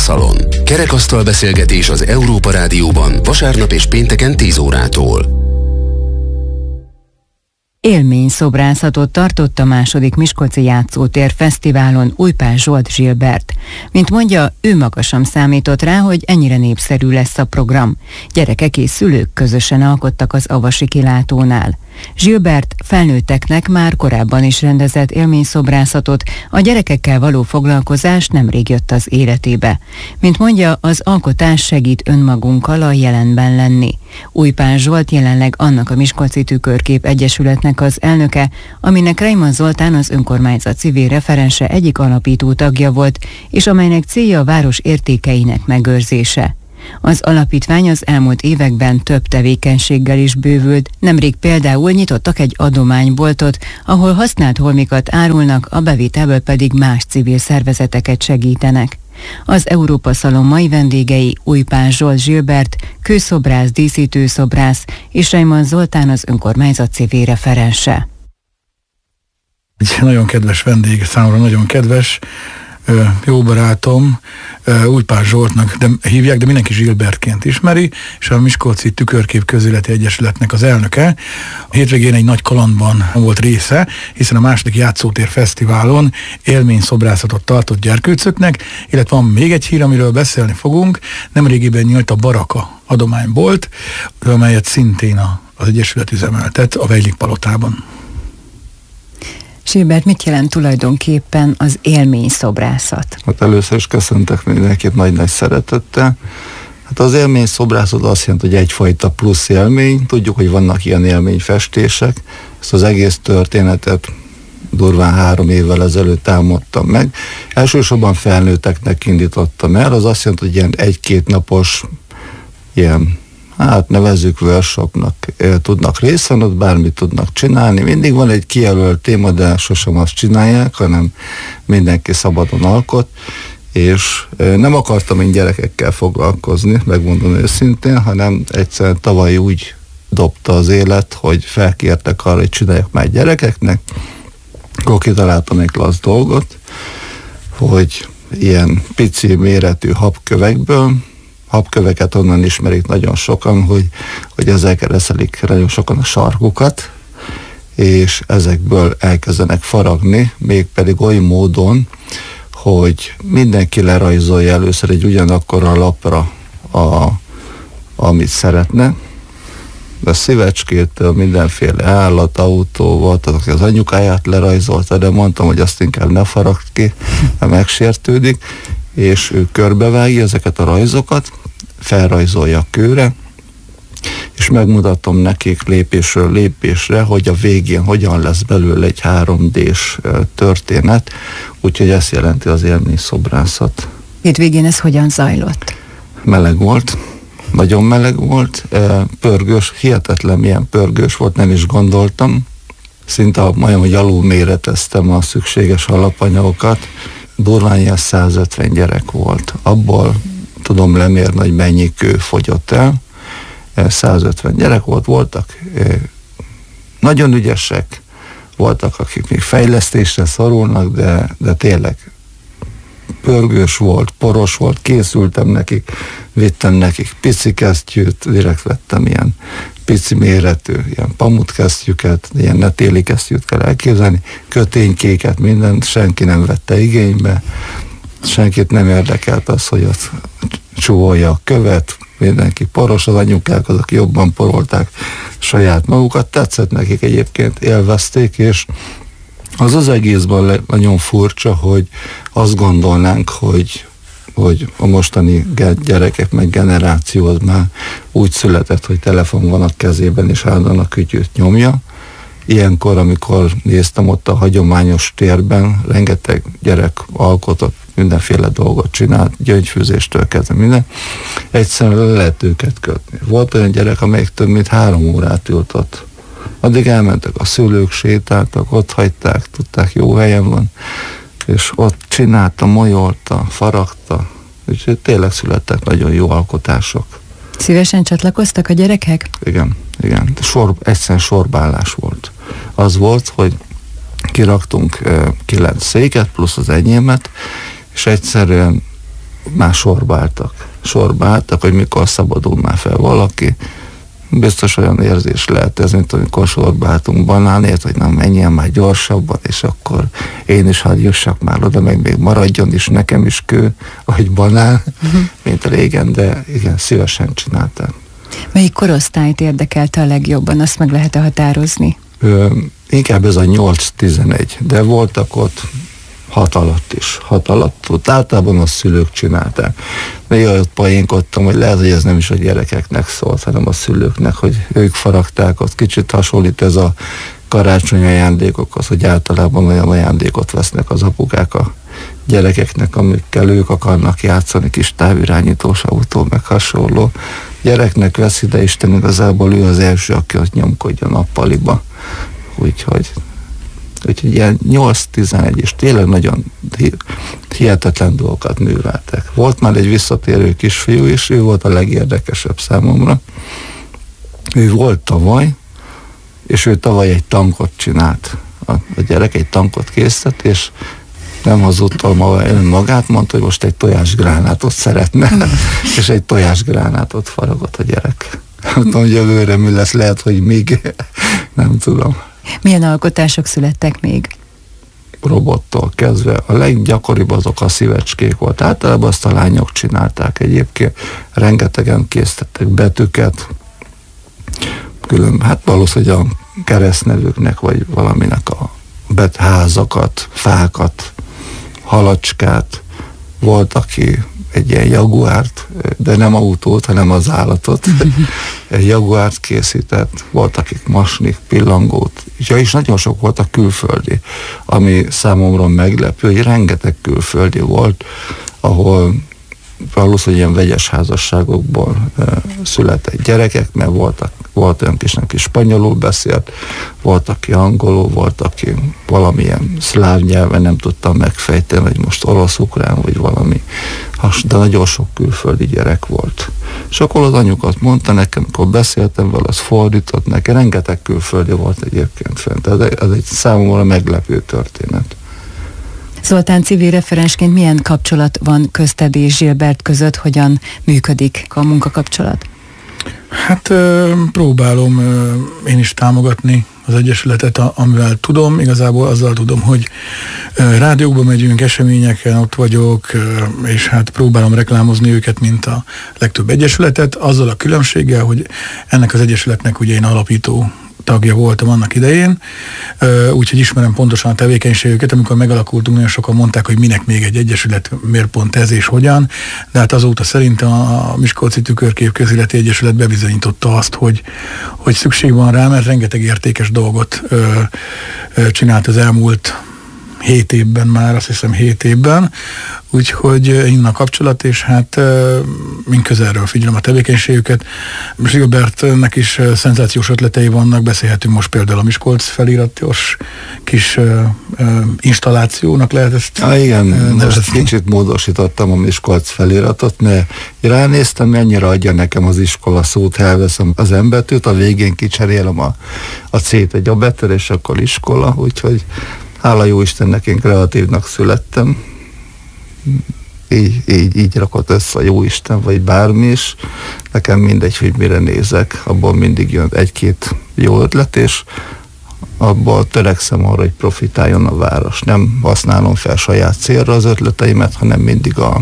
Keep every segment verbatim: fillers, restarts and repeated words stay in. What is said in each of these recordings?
Szalon. Kerekasztal beszélgetés az Európa Rádióban vasárnap és pénteken tíz órától. Élményszobrászatot tartott a második Miskolci Játszótér Fesztiválon Újpás Zsolt Zsilbert. Mint mondja, ő maga sem számított rá, hogy ennyire népszerű lesz a program. Gyerekek és szülők közösen alkottak az Avasi kilátónál. Zsilbert felnőtteknek már korábban is rendezett élményszobrászatot, a gyerekekkel való foglalkozás nemrég jött az életébe. Mint mondja, az alkotás segít önmagunkkal a jelenben lenni. Újpás Zsolt jelenleg annak a Miskolci Tükörkép Egyesületnek az elnöke, aminek Reimann Zoltán az önkormányzat civil referense egyik alapító tagja volt, és amelynek célja a város értékeinek megőrzése. Az alapítvány az elmúlt években több tevékenységgel is bővült, nemrég például nyitottak egy adományboltot, ahol használt holmikat árulnak, a bevételből pedig más civil szervezeteket segítenek. Az Európa Szalon mai vendégei Újpás Zsolt Zsilbert, kőszobrász, díszítőszobrász és Reimann Zoltán az önkormányzat civil referense. Egy nagyon kedves vendég, számomra nagyon kedves, jó barátom, Újpás Zsoltnak de hívják, de mindenki Zsilbertként ismeri, és a Miskolci Tükörkép Közéleti Egyesületnek az elnöke. A hétvégén egy nagy kalandban volt része, hiszen a második Játszótér Fesztiválon élményszobrászatot tartott gyerkőcöknek, illetve van még egy hír, amiről beszélni fogunk. Nemrégiben nyílt a Baraka adománybolt, amelyet szintén az Egyesület üzemeltet a Vejlik palotában. Zsilbert, mit jelent tulajdonképpen az élményszobrászat? Hát először is köszöntök mindenkit nagy-nagy szeretettel. Hát az élményszobrászat azt jelenti, hogy egyfajta plusz élmény. Tudjuk, hogy vannak ilyen élményfestések. Ezt az egész történetet durván három évvel ezelőtt támadtam meg. Elsősorban felnőtteknek indítottam el. Az azt jelenti, hogy ilyen egy-két napos ilyen hát nevezzük workshopnak, tudnak részt venni, ott bármit tudnak csinálni. Mindig van egy kijelölt téma, de sosem azt csinálják, hanem mindenki szabadon alkot, és nem akartam én gyerekekkel foglalkozni, megmondom őszintén, hanem egyszerűen tavaly úgy dobta az élet, hogy felkértek arra, hogy csináljak már gyerekeknek, akkor kitaláltam egy klassz dolgot, hogy ilyen pici méretű habkövekből, habköveket onnan ismerik nagyon sokan, hogy, hogy ezekkel reszelik nagyon sokan a sarkukat, és ezekből elkezdenek faragni, mégpedig oly módon, hogy mindenki lerajzolja először egy ugyanakkora lapra, a, amit szeretne. A szívecskétől mindenféle állat, autó volt, aki az anyukáját lerajzolta, de mondtam, hogy azt inkább ne faragd ki, mert megsértődik, és ő körbevágja ezeket a rajzokat, felrajzolja a kőre, és megmutatom nekik lépésről lépésre, hogy a végén hogyan lesz belőle egy három dés történet, úgyhogy ezt jelenti az élményszobrászat. Hétvégén ez hogyan zajlott? Meleg volt, nagyon meleg volt, pörgős, hihetetlen milyen pörgős volt, nem is gondoltam. Szinte majdnem, hogy alul méreteztem a szükséges alapanyagokat. Durván ilyen százötven gyerek volt. Abból tudom lemérni, hogy mennyi kő fogyott el. százötven gyerek volt, voltak nagyon ügyesek, voltak, akik még fejlesztésre szorulnak, de, de tényleg pörgős volt, poros volt, készültem nekik, vittem nekik pici kesztyűt, direkt vettem ilyen pici méretű, ilyen pamutkesztyűket, ilyen ne téli kesztyűt kell elképzelni, köténykéket, mindent, senki nem vette igénybe, senkit nem érdekelt az, hogy ott csúvolja a követ, mindenki poros, az anyukák azok jobban porolták saját magukat, tetszett nekik egyébként, élvezték, és az az egészben nagyon furcsa, hogy azt gondolnánk, hogy, hogy a mostani gyerekek meg generáció az már úgy született, hogy telefon van a kezében, és állandóan a kütyűt nyomja. Ilyenkor, amikor néztem ott a hagyományos térben, rengeteg gyerek alkotott, mindenféle dolgot csinált, gyöngyfűzéstől kezdve minden, egyszerűen le lehet őket kötni. Volt olyan gyerek, amelyik több mint három órát ült ott. Addig elmentek a szülők, sétáltak, ott hagyták, tudták, jó helyen van, és ott csinálta, molyolta, faragta, úgyhogy tényleg születtek nagyon jó alkotások. Szívesen csatlakoztak a gyerekek? Igen, igen. Sor, egyszerűen sorbálás volt. Az volt, hogy kiraktunk uh, kilenc széket, plusz az enyémet, és egyszerűen már sorba álltak. Sorba álltak, hogy mikor szabadul már fel valaki. Biztos olyan érzés lehet ez, mint amikor sorba álltunk banánért, hogy nem menjen már gyorsabban, és akkor én is hadd jussak már oda, meg még maradjon is nekem is kő, vagy banán, uh-huh. mint régen, de igen, szívesen csináltam. Melyik korosztályt érdekelte a legjobban, azt meg lehet-e határozni? Ö, inkább ez a nyolc-tizenegy, de voltak ott hat alatt is. Hat alatt, ott általában a szülők csinálták. Néha ott poénkodtam, hogy lehet, hogy ez nem is a gyerekeknek szólt, hanem a szülőknek, hogy ők faragták, ott kicsit hasonlít ez a karácsonyi ajándékokhoz, hogy általában olyan ajándékot vesznek az apukák a gyerekeknek, amikkel ők akarnak játszani, kis távirányítós autó, meg hasonló. Gyereknek veszi, de Isten igazából ő az első, aki ott nyomkodja nappaliba. Úgyhogy Úgyhogy ilyen nyolc-tizenegy, és tényleg nagyon hihetetlen dolgokat műveltek. Volt már egy visszatérő kisfiú is, ő volt a legérdekesebb számomra. Ő volt tavaly, és ő tavaly egy tankot csinált. A, a gyerek egy tankot készített, és nem hazudtal maga önmagát, mondta, hogy most egy tojásgránátot szeretne, és egy tojásgránátot faragott a gyerek. Nem tudom, hogy jövőre mi lesz, lehet, hogy még nem tudom. Milyen alkotások születtek még? Robottól kezdve. A leggyakoribb azok a szívecskék volt. Általában azt a lányok csinálták egyébként. Rengetegen készítettek betűket, külön, hát valószínűleg a keresztnevüknek, vagy valaminek a betházakat, fákat, halacskát. Volt, aki egy ilyen jaguárt, de nem autót, hanem az állatot. Egy jaguárt készített, volt, akik masnik, pillangót, ja, és nagyon sok volt a külföldi, ami számomra meglepő, hogy rengeteg külföldi volt, ahol valószínűleg ilyen vegyes házasságokból e, született gyerekek, mert voltak, volt olyan kisnek, aki spanyolul beszélt, volt, aki angolul, volt, aki valamilyen szláv nyelven nem tudtam megfejteni, hogy most orosz-ukrán, vagy valami, de nagyon sok külföldi gyerek volt. És akkor az anyukat mondta nekem, amikor beszéltem vele, az fordított neki, rengeteg külföldi volt egyébként fent. Ez, ez egy számomra meglepő történet. Zoltán, civil referensként milyen kapcsolat van közted és Zsilbert között, hogyan működik a munkakapcsolat? Hát próbálom én is támogatni az Egyesületet, amivel tudom. Igazából azzal tudom, hogy rádiókba megyünk, eseményeken ott vagyok, és hát próbálom reklámozni őket, mint a legtöbb egyesületet, azzal a különbséggel, hogy ennek az egyesületnek ugye én alapító tagja voltam annak idején, úgyhogy ismerem pontosan a tevékenységüket. Amikor megalakultunk, nagyon sokan mondták, hogy minek még egy egyesület, miért pont ez és hogyan, de hát azóta szerintem a Miskolci Tükörkép Közéleti Egyesület bebizonyította azt, hogy, hogy szükség van rá, mert rengeteg értékes dolgot ö, ö, csinált az elmúlt hét évben már, azt hiszem hét évben, úgyhogy innen a kapcsolat, és hát mind közelről figyelem a tevékenységüket. Zsilbertnek is szenzációs ötletei vannak, beszélhetünk most például a Miskolc feliratos kis uh, uh, installációnak lehet ezt. Ah, igen, uh, most kicsit módosítottam a Miskolc feliratot, mert ránéztem, mennyire adja nekem az iskola szót, elveszem az embetűt, a végén kicserélem a, a C-t egy abetűre, és akkor iskola, úgyhogy hála jó Istennek, én kreatívnak születtem. Így, így, így rakott össze a jó Isten, vagy bármi is. Nekem mindegy, hogy mire nézek, abból mindig jön egy-két jó ötlet, és abból törekszem arra, hogy profitáljon a város. Nem használom fel saját célra az ötleteimet, hanem mindig, a,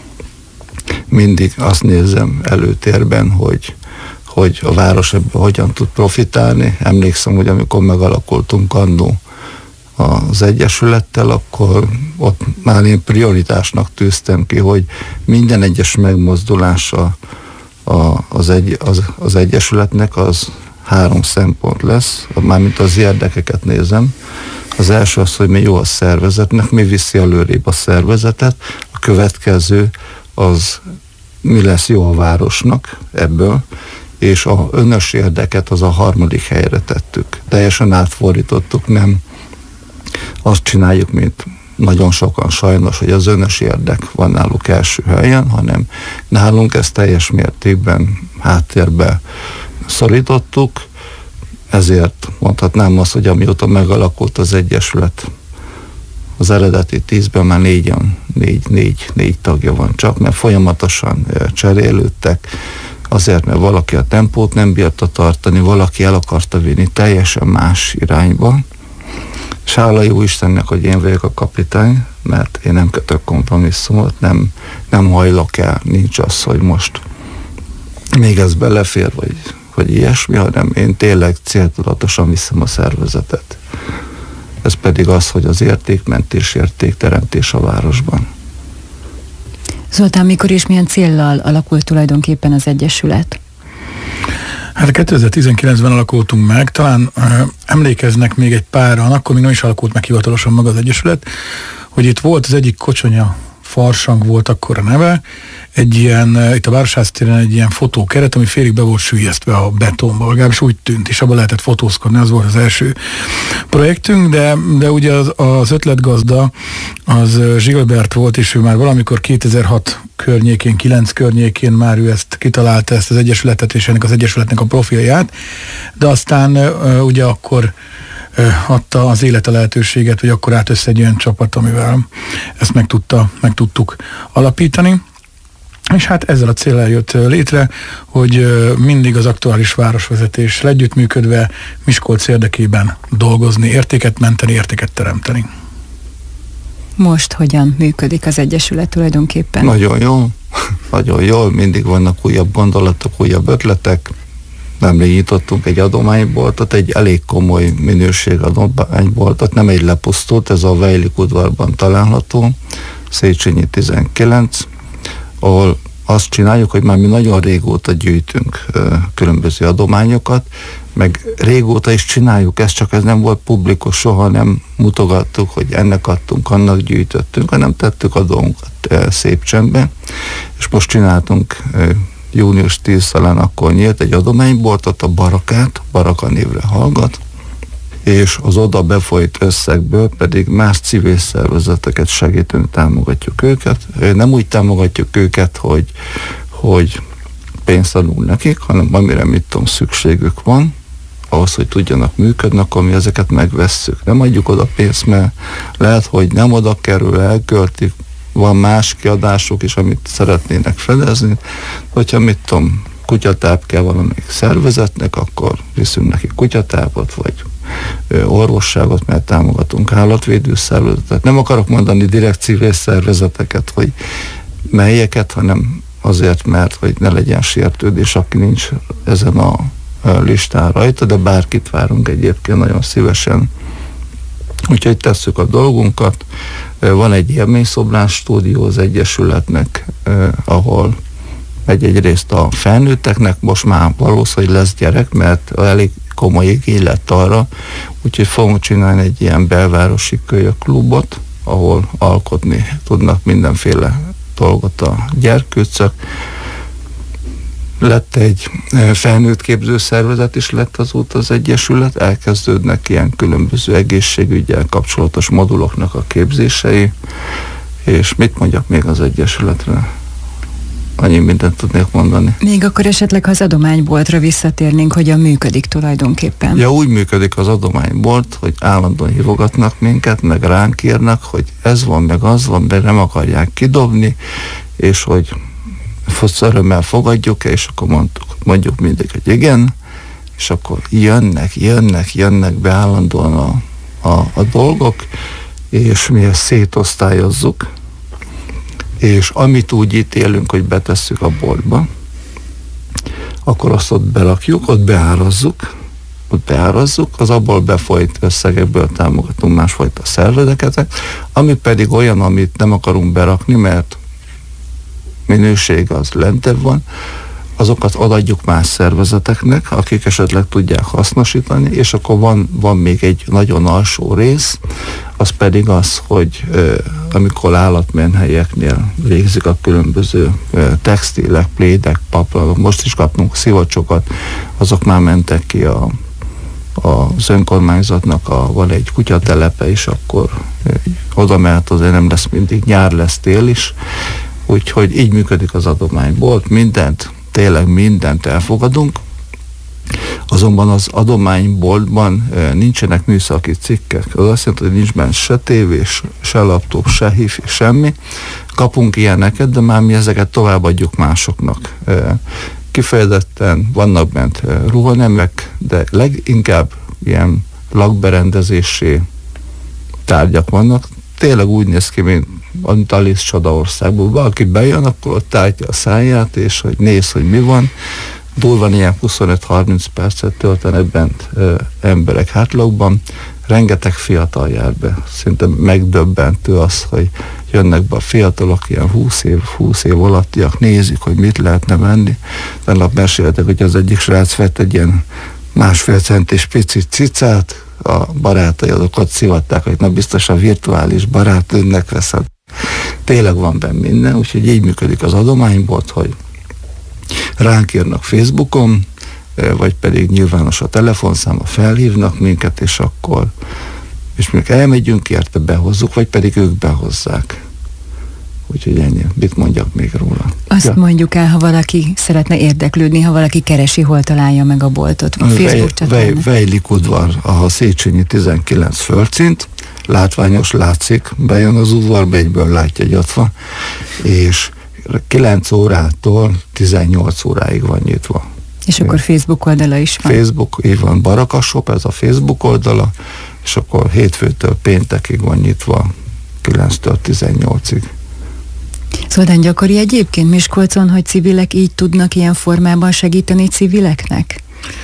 mindig azt nézem előtérben, hogy, hogy a város ebből hogyan tud profitálni. Emlékszem, hogy amikor megalakultunk annó az Egyesülettel, akkor ott már én prioritásnak tűztem ki, hogy minden egyes megmozdulása a, az, egy, az, az Egyesületnek az három szempont lesz, mármint az érdekeket nézem. Az első az, hogy mi jó a szervezetnek, mi viszi előrébb a szervezetet, a következő az mi lesz jó a városnak ebből, és a önös érdeket az a harmadik helyre tettük. Teljesen átfordítottuk, nem azt csináljuk, mint nagyon sokan sajnos, hogy az önös érdek van náluk első helyen, hanem nálunk ezt teljes mértékben háttérbe szorítottuk, ezért mondhatnám azt, hogy amióta megalakult az Egyesület, az eredeti tízben már négyen, négy, négy, négy tagja van csak, mert folyamatosan cserélődtek, azért, mert valaki a tempót nem bírta tartani, valaki el akarta vinni teljesen más irányba. És hála jó Istennek, hogy én vagyok a kapitány, mert én nem kötök kompromisszumot, nem, nem hajlok el, nincs az, hogy most még ez belefér, vagy, vagy ilyesmi, hanem én tényleg céltudatosan viszem a szervezetet. Ez pedig az, hogy az értékmentés, értékteremtés a városban. Zoltán, mikor és milyen céllal alakult tulajdonképpen az Egyesület? Hát kétezer-tizenkilencben alakultunk meg, talán uh, emlékeznek még egy páran, akkor még nem is alakult meg hivatalosan maga az Egyesület, hogy itt volt az egyik Kocsonya Farsang volt akkor a neve, egy ilyen, uh, itt a Városház téren egy ilyen fotókeret, ami félig be volt süllyesztve a betonba, legalábbis úgy tűnt, és abban lehetett fotózkodni, az volt az első projektünk, de, de ugye az, az ötletgazda az Zsilbert volt, és ő már valamikor kétezer-hat környékén, kilenc környékén már ő ezt kitalálta, ezt az Egyesületet és ennek az Egyesületnek a profilját, de aztán uh, ugye akkor uh, adta az élet a lehetőséget, hogy akkor állt össze egy olyan csapat, amivel ezt meg, tudta, meg tudtuk alapítani. És hát ezzel a céllal jött létre, hogy mindig az aktuális városvezetéssel együttműködve Miskolc érdekében dolgozni, értéket menteni, értéket teremteni. Most hogyan működik az Egyesület tulajdonképpen? Nagyon jól, nagyon jól, mindig vannak újabb gondolatok, újabb ötletek. Nemrég nyitottunk egy adományboltot, egy elég komoly minőség adományboltot, nem egy lepusztult, ez a Vejlik udvarban található, Széchenyi tizenkilenc, ahol azt csináljuk, hogy már mi nagyon régóta gyűjtünk ö, különböző adományokat, meg régóta is csináljuk ezt, csak ez nem volt publikus, soha nem mutogattuk, hogy ennek adtunk, annak gyűjtöttünk, hanem tettük a dolgunkat ö, szép csendben, és most csináltunk ö, június tíz talán akkor nyílt egy adományboltot, a Barakát, Baraka névre hallgat, és az oda befolyt összegből pedig más civil szervezeteket segítünk, támogatjuk őket. Nem úgy támogatjuk őket, hogy, hogy pénzt adunk nekik, hanem amire mit tudom, szükségük van, ahhoz, hogy tudjanak működni, akkor mi ezeket megvesszük. Nem adjuk oda pénzt, mert lehet, hogy nem oda kerül, elköltik, van más kiadások is, amit szeretnének fedezni. Hogyha mit tudom, kutyatáp kell valamelyik szervezetnek, akkor viszünk neki kutyatápot, vagy orvosságot, mert támogatunk állatvédő szervezetet. Nem akarok mondani direkt civil szervezeteket, hogy melyeket, hanem azért, mert hogy ne legyen sértődés, aki nincs ezen a listán rajta, de bárkit várunk egyébként nagyon szívesen. Úgyhogy tesszük a dolgunkat. Van egy élményszobrás stúdió az Egyesületnek, ahol egy-egy részt a felnőtteknek, most már valószínűleg lesz gyerek, mert elég komoly igény lett arra, úgyhogy fogunk csinálni egy ilyen belvárosi kölyökklubot, ahol alkotni tudnak mindenféle dolgot a gyerkőcök. Lett egy felnőtt képzőszervezet is lett azóta az Egyesület, elkezdődnek ilyen különböző egészségüggyel kapcsolatos moduloknak a képzései, és mit mondjak még az Egyesületre? Annyi mindent tudnék mondani. Még akkor esetleg, ha az adományboltra visszatérnénk, hogyan működik tulajdonképpen? Ja, úgy működik az adománybolt, hogy állandóan hívogatnak minket, meg ránk írnak, hogy ez van, meg az van, de nem akarják kidobni, és hogy örömmel fogadjuk, és akkor mondtuk, mondjuk mindig, hogy igen, és akkor jönnek, jönnek, jönnek be állandóan a, a, a dolgok, és mi ezt szétosztályozzuk, és amit úgy ítélünk, hogy betesszük a boltba, akkor azt ott berakjuk, ott beárazzuk, ott beárazzuk, az abból befolyt összegekből támogatunk másfajta szervezeteket, ami pedig olyan, amit nem akarunk berakni, mert minőség az lentebb van, azokat adjuk más szervezeteknek, akik esetleg tudják hasznosítani, és akkor van, van még egy nagyon alsó rész, az pedig az, hogy euh, amikor állatmenhelyeknél végzik a különböző euh, textilek, plédek, paplanok, most is kapunk szivacsokat, azok már mentek ki a, a, az önkormányzatnak, a, van egy kutyatelepe, és akkor euh, oda mehet, azért nem lesz mindig, nyár lesz, tél is, úgyhogy így működik az adománybolt, mindent, tényleg mindent elfogadunk. Azonban az adományboltban nincsenek műszaki cikkek. Az azt jelenti, hogy nincs benne se tévés, se laptop, se hifi, semmi. Kapunk ilyeneket, de már mi ezeket továbbadjuk másoknak. Kifejezetten vannak bent ruhanemek, de leginkább ilyen lakberendezési tárgyak vannak. Tényleg úgy néz ki, mint a Alice Csodaországból. Valaki bejön, akkor ott állja a száját, és hogy néz, hogy mi van. Durván ilyen huszonöt-harminc percet töltenek bent ö, emberek hátlagban. Rengeteg fiatal jár be. Szinte megdöbbentő az, hogy jönnek be a fiatalok, ilyen húsz év, húsz év alattiak, nézik, hogy mit lehetne venni. Tennap meséltek, hogy az egyik srác vett egy ilyen másfél centis pici cicát, a barátai azokat szivatták, hogy na biztos a virtuális barát önnek veszed. Tényleg van benne minden, úgyhogy így működik az adománybolt, hogy ránk írnak Facebookon, vagy pedig nyilvános a telefonszáma, felhívnak minket, és akkor és még elmegyünk érte, behozzuk, vagy pedig ők behozzák. Úgyhogy ennyi. Mit mondjak még róla? Azt ja. mondjuk el, ha valaki szeretne érdeklődni, ha valaki keresi, hol találja meg a boltot. A Facebook csatornán. Vejlik udvar, a Széchenyi tizenkilenc földszint, látványos, látszik, bejön az udvarba, egyből látja, hogy ott van, és kilenc órától tizennyolc óráig van nyitva. És akkor Facebook oldala is van? Facebook, így van, Baraka Shop, ez a Facebook oldala, és akkor hétfőtől péntekig van nyitva, kilenctől tizennyolcig. Zoltán, gyakori egyébként Miskolcon, hogy civilek így tudnak ilyen formában segíteni civileknek?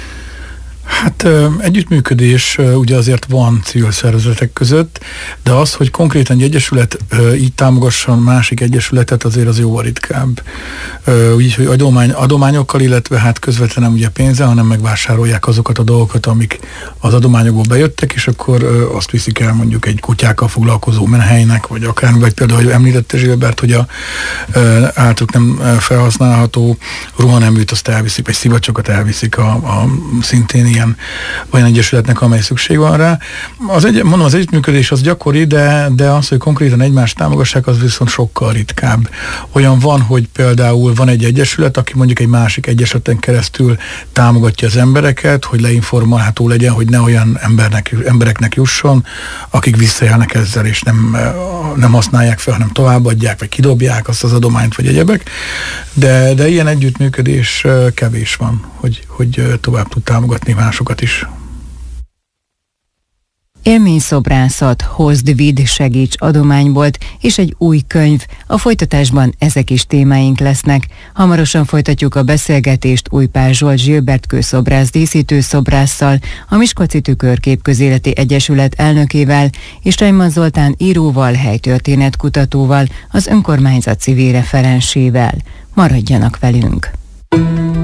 Hát együttműködés ugye azért van civil szervezetek között, de az, hogy konkrétan egy egyesület így támogasson másik egyesületet, azért az jóval ritkább. Úgyhogy adomány, adományokkal, illetve hát közvetlenül nem ugye pénzzel, hanem megvásárolják azokat a dolgokat, amik az adományokból bejöttek, és akkor azt viszik el mondjuk egy kutyákkal foglalkozó menhelynek, vagy akár, vagy például, hogy említette Zsilbert, hogy a általuk nem felhasználható ruhaneműt azt elviszik, vagy szivacsokat elviszik a, a szintén ilyen olyan egyesületnek, amely szükség van rá. Az egy, mondom, az együttműködés az gyakori, de, de az, hogy konkrétan egymást támogassák, az viszont sokkal ritkább. Olyan van, hogy például van egy egyesület, aki mondjuk egy másik egyesületen keresztül támogatja az embereket, hogy leinformálható legyen, hogy ne olyan embernek, embereknek jusson, akik visszaélnek ezzel, és nem, nem használják fel, hanem továbbadják, vagy kidobják azt az adományt, vagy egyebek. De, de ilyen együttműködés kevés van, hogy, hogy tovább tud támogatni másokat is. Élményszobrászat, hozd, vidd, segíts adománybolt és egy új könyv. A folytatásban ezek is témáink lesznek. Hamarosan folytatjuk a beszélgetést Újpár Zsolt Zsilbert kőszobrász díszítőszobrásszal, a Miskolci Tükörkép Közéleti Egyesület elnökével és Reimann Zoltán íróval, helytörténetkutatóval, az önkormányzat civil referensével. Maradjanak velünk!